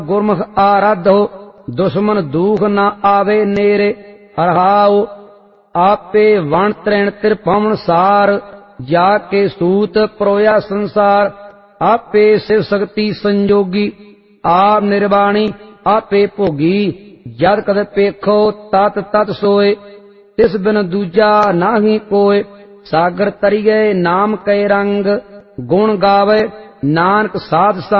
गुरमुख आराधो दुश्मन दुख न आवे नेरे। रहाओ आपे वण तृण त्रिभुवन सार जाके सूत परोया संसार। आपे शिव शक्ति संजोगी आप निर्वाणी आपे भोगी। जद कद पेखो तत तत सोए तिस बिन दूजा नाही कोय। सागर तरिए नाम कै रंग गुण गावे नानक साध संग